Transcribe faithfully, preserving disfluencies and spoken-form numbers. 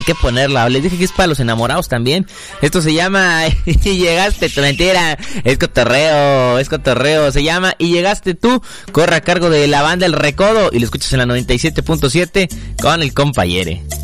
que ponerla. Les dije que es para los enamorados también. Esto se llama Y llegaste tú, mentira. Es cotorreo, es cotorreo. Se llama Y llegaste tú. Corre a cargo de la banda El Recodo y lo escuchas en la noventa y siete punto siete con el compañere.